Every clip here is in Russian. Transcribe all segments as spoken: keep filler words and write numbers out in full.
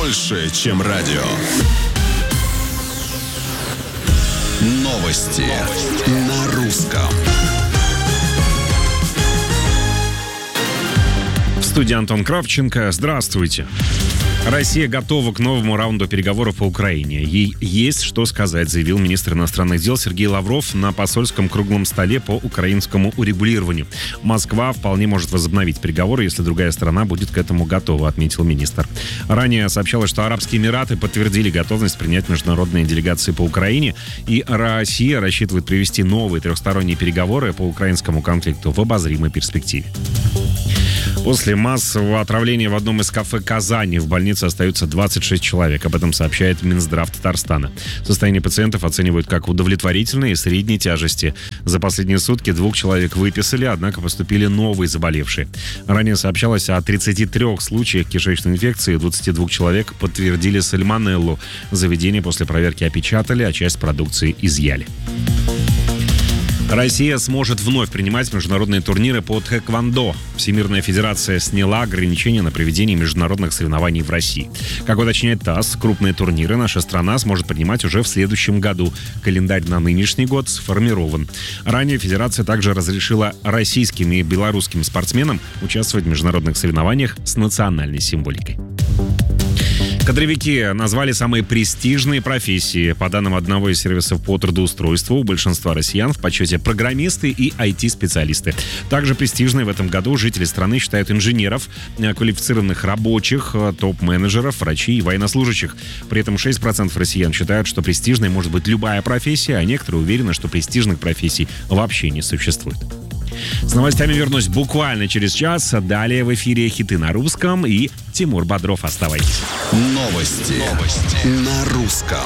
больше, чем радио. Новости, Новости. На русском. В студии Антон Кравченко. Здравствуйте. Россия готова к новому раунду переговоров по Украине. Ей есть что сказать, заявил министр иностранных дел Сергей Лавров на посольском круглом столе по украинскому урегулированию. Москва вполне может возобновить переговоры, если другая сторона будет к этому готова, отметил министр. Ранее сообщалось, что Арабские Эмираты подтвердили готовность принять международные делегации по Украине, и Россия рассчитывает провести новые трехсторонние переговоры по украинскому конфликту в обозримой перспективе. После массового отравления в одном из кафе Казани в больнице остаются двадцать шесть человек. Об этом сообщает Минздрав Татарстана. Состояние пациентов оценивают как удовлетворительное и средней тяжести. За последние сутки двух человек выписали, однако поступили новые заболевшие. Ранее сообщалось о тридцати трёх случаях кишечной инфекции, двадцати двух человек подтвердили сальмонеллу. Заведение после проверки опечатали, а часть продукции изъяли. Россия сможет вновь принимать международные турниры по тхэквондо. Всемирная федерация сняла ограничения на проведение международных соревнований в России. Как уточняет ТАСС, крупные турниры наша страна сможет принимать уже в следующем году. Календарь на нынешний год сформирован. Ранее федерация также разрешила российским и белорусским спортсменам участвовать в международных соревнованиях с национальной символикой. Кадровики назвали самые престижные профессии. По данным одного из сервисов по трудоустройству, у большинства россиян в почете программисты и ай ти-специалисты. Также престижные в этом году жители страны считают инженеров, квалифицированных рабочих, топ-менеджеров, врачей и военнослужащих. При этом шесть процентов россиян считают, что престижной может быть любая профессия, а некоторые уверены, что престижных профессий вообще не существует. С новостями вернусь буквально через час. Далее в эфире хиты на русском и Тимур Бодров. Оставайтесь. Новости, Новости. На русском.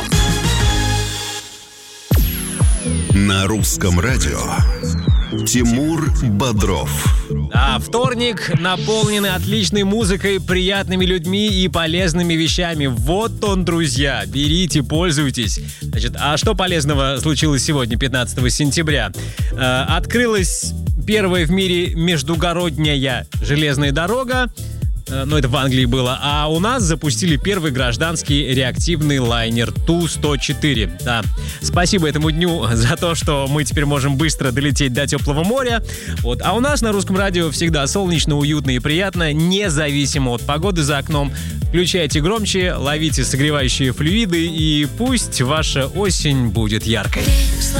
На русском радио. Тимур Бодров. А вторник наполненный отличной музыкой, приятными людьми и полезными вещами. Вот он, друзья. Берите, пользуйтесь. Значит, а что полезного случилось сегодня, пятнадцатого сентября? Э, открылась первая в мире междугородняя железная дорога. Ну, это в Англии было. А у нас запустили первый гражданский реактивный лайнер Ту сто четыре. Да. Спасибо этому дню за то, что мы теперь можем быстро долететь до теплого моря. Вот. А у нас на русском радио всегда солнечно, уютно и приятно, независимо от погоды за окном. Включайте громче, ловите согревающие флюиды, и пусть ваша осень будет яркой.